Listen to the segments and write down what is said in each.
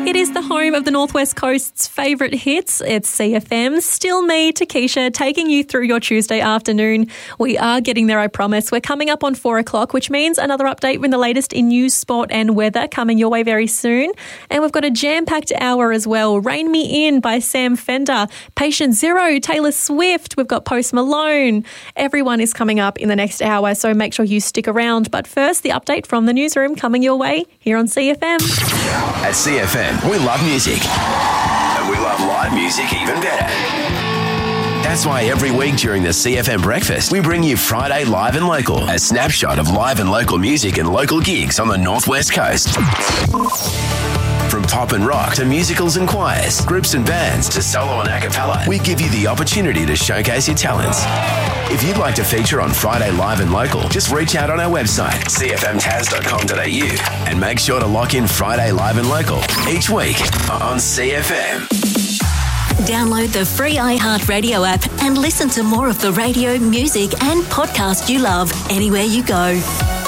It is the home of the Northwest Coast's favourite hits. It's CFM. Still me, Takesha, taking you through your Tuesday afternoon. We are getting there, I promise. We're coming up on 4 o'clock, which means another update with the latest in news, sport and weather coming your way very soon. And we've got a jam-packed hour as well. Rain Me In by Sam Fender, Patient Zero, Taylor Swift. We've got Post Malone. Everyone is coming up in the next hour, so make sure you stick around. But first, the update from the newsroom coming your way here on CFM. At CFM, we love music, and we love live music even better. That's why every week during the CFM Breakfast, we bring you Friday Live and Local, a snapshot of live and local music and local gigs on the Northwest Coast. From pop and rock to musicals and choirs, groups and bands to solo and a cappella, we give you the opportunity to showcase your talents. If you'd like to feature on Friday Live and Local, just reach out on our website, cfmtas.com.au, and make sure to lock in Friday Live and Local each week on CFM. Download the free iHeartRadio app and listen to more of the radio, music and podcast you love anywhere you go.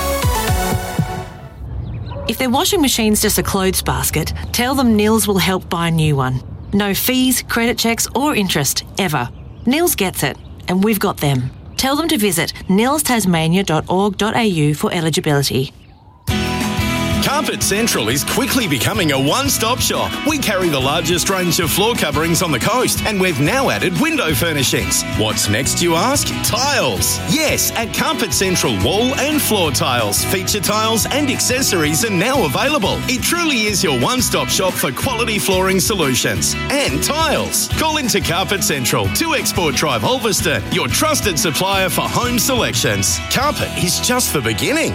If their washing machine's just a clothes basket, tell them Nils will help buy a new one. No fees, credit checks or interest, ever. Nils gets it, and we've got them. Tell them to visit nilstasmania.org.au for eligibility. Carpet Central is quickly becoming a one-stop shop. We carry the largest range of floor coverings on the coast, and we've now added window furnishings. What's next, you ask? Tiles. Yes, at Carpet Central, wall and floor tiles, feature tiles and accessories are now available. It truly is your one-stop shop for quality flooring solutions and tiles. Call into Carpet Central, 2 Export Drive, Ulverston, your trusted supplier for home selections. Carpet is just the beginning.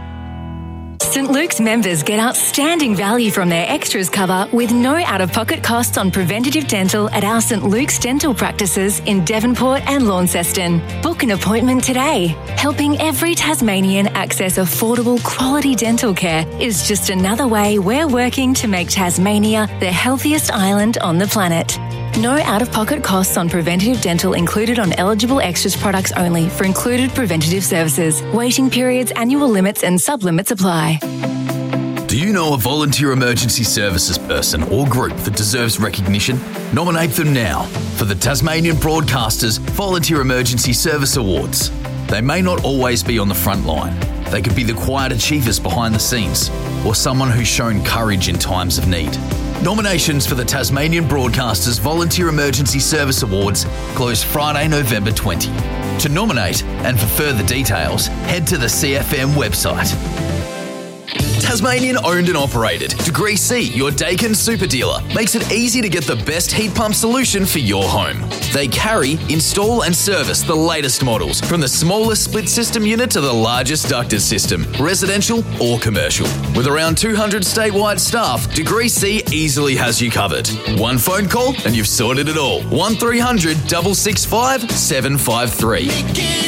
St Luke's members get outstanding value from their extras cover with no out-of-pocket costs on preventative dental at our St Luke's dental practices in Devonport and Launceston. Book an appointment today. Helping every Tasmanian access affordable quality dental care is just another way we're working to make Tasmania the healthiest island on the planet. No out-of-pocket costs on preventative dental included on eligible extras products only for included preventative services. Waiting periods, annual limits and sub-limits apply. Do you know a volunteer emergency services person or group that deserves recognition? Nominate them now for the Tasmanian Broadcasters Volunteer Emergency Service Awards. They may not always be on the front line. They could be the quiet achievers behind the scenes or someone who's shown courage in times of need. Nominations for the Tasmanian Broadcasters Volunteer Emergency Service Awards close Friday, November 20. To nominate and for further details, head to the CFM website. Tasmanian owned and operated. Degree C, your Dakin super dealer, makes it easy to get the best heat pump solution for your home. They carry, install and service the latest models, from the smallest split system unit to the largest ducted system, residential or commercial. With around 200 statewide staff, Degree C easily has you covered. One phone call and you've sorted it all. 1300 665 753.